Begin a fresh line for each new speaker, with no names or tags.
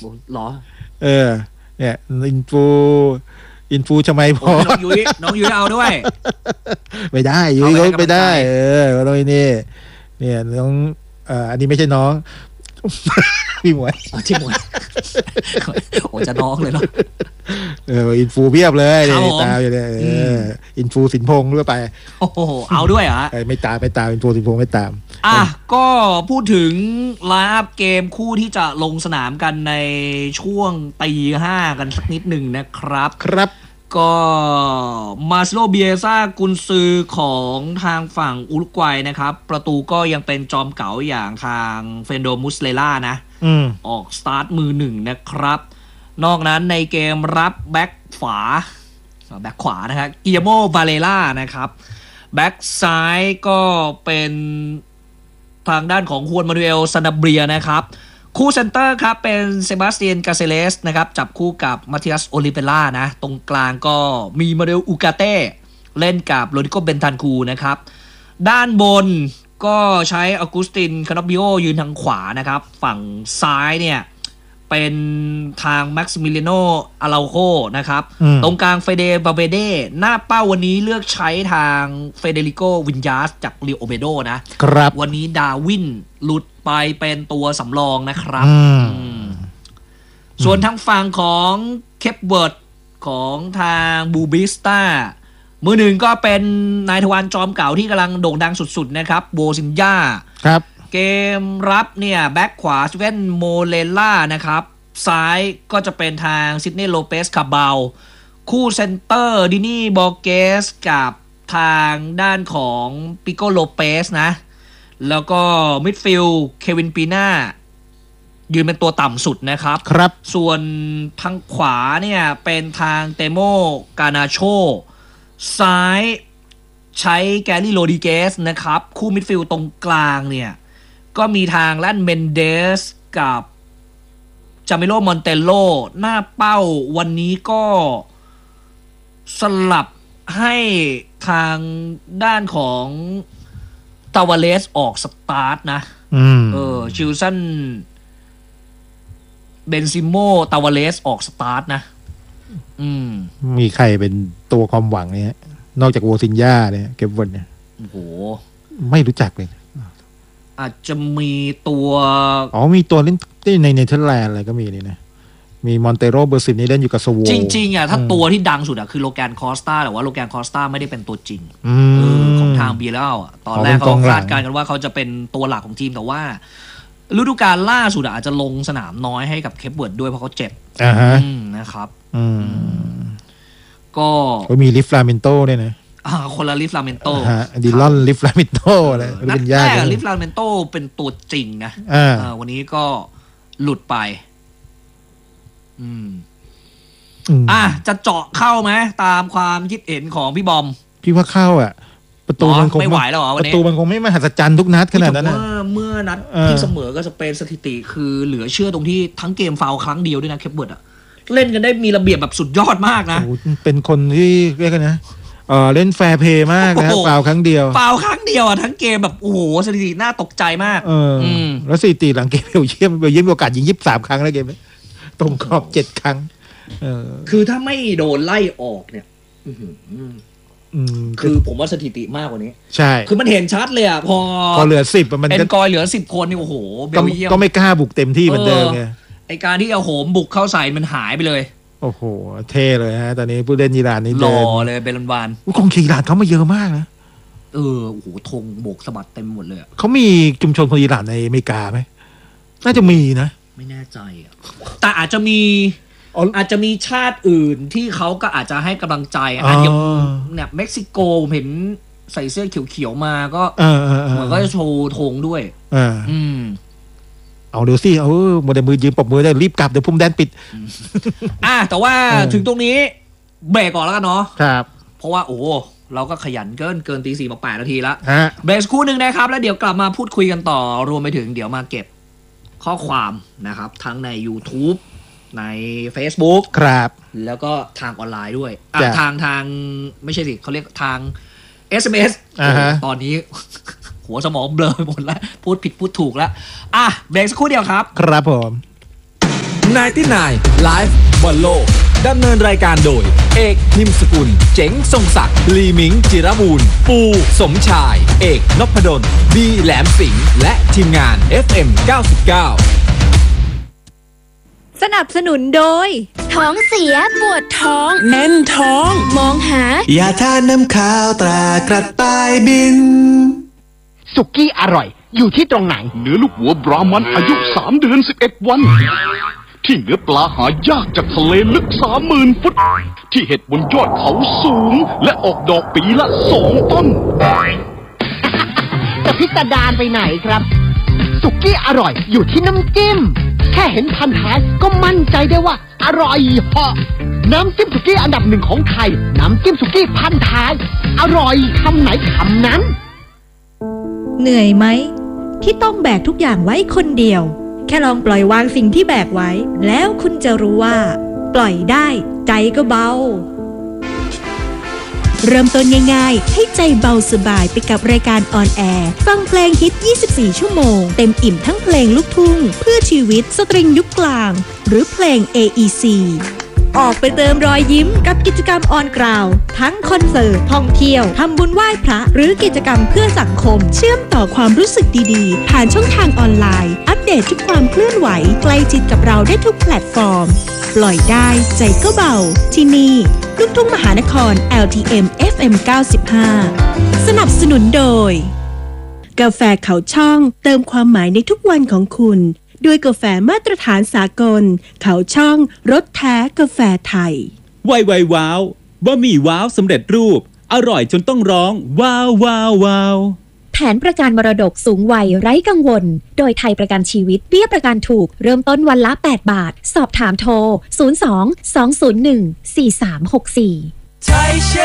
หรอ
เนี่ยอินฟูทำไมพอ
น้องยุ้ยเอาด้วย
ไม่ได้ยุ้ยก็ไม่ได้ก็ต้องนี่เนี่ยน้องอันนี้ไม่ใช่น้องพี่หมวย
ที่หมวยโอ้จะน้องเลยเนาะ
อินฟูเพียบเลยตามอยู่เนี่ยอินฟูสินพงษ์ด้วยไป
โอ้โหเอาด้วยเหรอ
ไม่ตามอินฟูสินพงษ์ไม่ตาม
ก็พูดถึงไลฟ์อัพเกมคู่ที่จะลงสนามกันในช่วงตีห้ากันสักนิดหนึ่งนะครับก็มาซิโลเบียซ่ากุนซือของทางฝั่งอุรุกวัยนะครับประตูก็ยังเป็นจอมเก๋าอย่างทางเฟนโดมุสเลล่านะออกสตาร์ทมือหนึ่งนะครับนอกนั้นในเกมรับแบ็คขวานะครับเกียโมวาเลล่านะครับแบ็คซ้ายก็เป็นทางด้านของฮวนมานูเอลซานาเบรียนะครับคู่เซนเตอร์ครับเป็นเซบาสเตียนกาเซเลสนะครับจับคู่กับมาติอัสโอลิเวล่านะตรงกลางก็มีมาเรลอูกาเต้เล่นกับโรดิโกเบนทันคูนะครับด้านบนก็ใช้ออกุสตินคานอบิโอยืนทางขวานะครับฝั่งซ้ายเนี่ยเป็นทางแม็กซิมิลิโนอาราโคนะครับตรงกลางเฟเดบาเบเดหน้าเป้าวันนี้เลือกใช้ทางเฟเดริโกวินยาสจากริโอเบโดนะครับวันนี้ดาวินหลุดไปเป็นตัวสำรองนะครับส่วนทางฝั่งของเคปเวิร์ดของทางบูบิสตามือหนึ่งก็เป็นนายทวารจอมเก่าที่กำลังโด่งดังสุดๆนะครับโบซินยา
ครับ
เกมรับเนี่ยแบ็คขวาสเวนโมเลล่านะครับซ้ายก็จะเป็นทางซิดนีย์โลเปสคาบาลคู่เซนเตอร์ดินี่บอร์เกสกับทางด้านของปิโกโลเปสนะแล้วก็มิดฟิลด์เควินปีน่ายืนเป็นตัวต่ำสุดนะครับส่วนทางขวาเนี่ยเป็นทางเตโมกานาโชซ้ายใช้แกรี่โรดิเกสนะครับคู่มิดฟิลด์ตรงกลางเนี่ยก็มีทางแลนเมนเดสกับจามิโลมอนเตโลหน้าเป้าวันนี้ก็สลับให้ทางด้านของตาวาเลสออกสตาร์ทนะชิลสันเบนซิโมตาวาเลสออกสตาร์ทนะ
มีใครเป็นตัวความหวังเนี่ยนอกจากโวซินยาเนี่ยเก็บวันเนี่ย
โอ้โห
ไม่รู้จักเลย
อาจจะมีตัว
มีตัวเล่นในเนเธอร์แลนด์อะไรก็มีนี่นะมีมอนเตโรเบอร์ซินนี่เล่นอยู่กับสโว
จริงๆถ้าตัวที่ดังสุดคือโลแกนคอสตาแต่ว่าโลแกนคอสตาไม่ได้เป็นตัวจริงของทางเบียร์แล้วตอนแรกเขาคาดการณ์กันว่าเขาจะเป็นตัวหลักของทีมแต่ว่าฤดูกาลล่าสุดอาจจะลงสนามน้อยให้กับเคปเวิร์ดด้วยเพราะเขาเจ็บนะครับก็
มีลิฟลาเมนโต้ด้วยนะ
คนละลิฟลาเมนโต้
ดิลอนลิฟลาเมนโต้อะไร
นัดแรกลิฟลาเมนโต้เป็นตัวจริงนะวันนี้ก็หลุดไปจะเจาะเข้าไหมตามความคิดเห็นของพี่บอม
พี่ว่าเข้าประตูมันคง
ไม่ไหวแล้ว
ประตูมันคงไม่มหัศจรรย์ทุกนัดขนาดนั้นนะ
เมื่อนัดที่เสมอก็สเปนสถิติคือเหลือเชื่อตรงที่ทั้งเกมฟาวล์ครั้งเดียวด้วยนะเคปเบิร์ดเล่นกันได้มีระเบียบแบบสุดยอดมากนะ
เป็นคนที่เรียกกันนะเล่นแฟร์เพย์มากนะฟาวล์ครั้งเดียว
ทั้งเกมแบบโอ้โหสถิติน่าตกใจมาก
แล้วสถิติหลังเกมเบลเยียมมีโอกาสยิง23 ครั้งแล้วเกมตรงกรอบ7 ครั้ง
คือถ้าไม่โดนไล่ออกเนี่ยคือผมว่าสถิติมากกว่านี้
ใช่
คือมันเห็นชัดเลยพอ
เหลือ10มัน
เป็นกอยเหลือ10 คนนี่โอ้โหเบลเยียม
ก็ไม่กล้าบุกเต็มที่เหมือนเดิมไง
ไอการที่เอาโหมบุกเข้าใส่มันหายไปเลย
โอ้โหเท่เลยฮะตอนนี้ผู้เล่นอิหร่านนี่
หล่อเลยเบลันวาน
กองเชียร์อิหร่านเขามาเยอะมากนะ
โอ้โหธงโบกสะบัดเต็มหมดเลย
เขามีชุมชนคนอิหร่านในอเมริกาไหมน่าจะมีนะ
ไม่แน่ใจแต่อาจจะมีชาติอื่นที่เขาก็อาจจะให้กำลังใจอย่างเนี่ยเม็กซิโกผมเห็นใส่เสื้อเขียวๆมาก็เหมือนก็จะโชว์ธงด้วย
เอาเดี๋ยวสิโมเดลมือยืมปรบมือได้รีบกลับเดี๋ยวพุ่มแดนปิด
แต่ว่าถึงตรงนี้เบรกก่อนแล้วกันเนาะ
ครับ
เพราะว่าเราก็ขยันเกินตี 4 มา 8 นาทีแล้วเบรกคู่หนึ่งนะครับแล้วเดี๋ยวกลับมาพูดคุยกันต่อรวมไปถึงเดี๋ยวมาเก็บข้อความนะครับทั้งใน YouTube ใน Facebook
ครับ
แล้วก็ทางออนไลน์ด้วยทางไม่ใช่สิเขาเรียกทาง SMS ตอนนี้หัวสมองเบลอหมดแล้วพูดผิดพูดถูกแล้วเบรกสักครู่เดียวครับ
ครับผม
99 Live บอลโลกดำเนินรายการโดยเอกนิมสกุลเจ๋งทรงศักดิ์ลีมิงจิรบูรณ์ปูสมชายเอกนพดลบีแหลมสิงห์และทีมงาน FM 99
สนับสนุนโดยท้องเสียปวดท้องแน่นท้องมองหายาทาน้ำข้าวตรากระต่ายบิน
สุกี้อร่อยอยู่ที่ตรงไหน
เนื้อลูกวัวบรามันอายุ3 เดือน 11 วันที่เนื้อปลาหายากจากทะเลลึก 30,000 ฟุตที่เห็ดบนยอดเขาสูงและออกดอกปีละ2 ต้น
จะพิสดารไปไหนครับสุกี้อร่อยอยู่ที่น้ำจิ้มแค่เห็นพันท้ายก็มั่นใจได้ว่าอร่อยเหาะน้ำจิ้มสุกี้อันดับ1ของไทยน้ำจิ้มสุกี้พันท้ายอร่อยคำไหนคำนั้น
เหนื่อยไหมที่ต้องแบกทุกอย่างไว้คนเดียวแค่ลองปล่อยวางสิ่งที่แบกไว้แล้วคุณจะรู้ว่าปล่อยได้ใจก็เบาเริ่มต้นง่ายๆให้ใจเบาสบายไปกับรายการออนแอร์ฟังเพลงฮิต24ชั่วโมงเต็มอิ่มทั้งเพลงลูกทุ่งเพื่อชีวิตสตริงยุคกลางหรือเพลง AEC ออกไปเติมรอยยิ้มกับกิจกรรมออนกราวทั้งคอนเสิร์ตท่องเที่ยวทำบุญไหว้พระหรือกิจกรรมเพื่อสังคมเชื่อมต่อความรู้สึกดีๆผ่านช่องทางออนไลน์อัปเดตทุกความเคลื่อนไหวใกล้ชิดกับเราได้ทุกแพลตฟอร์มปล่อยได้ใจก็เบาที่นี่ลูกทุ่งมหานคร LTM FM 95สนับสนุนโดยกาแฟเขาช่องเติมความหมายในทุกวันของคุณด้วยกาแฟมาตรฐานสากลเขาช่องรสแท้กาแฟไทย
ไวว้าวบะหมี่ว้าวสำเร็จรูปอร่อยจนต้องร้องว้าวว้าวว้าว
แผนประกันมรดกสูงวัยไร้กังวลโดยไทยประกันชีวิตเบี้ยประกันถูกเริ่มต้นวันละ8 บาทสอบถามโทร02 201 4364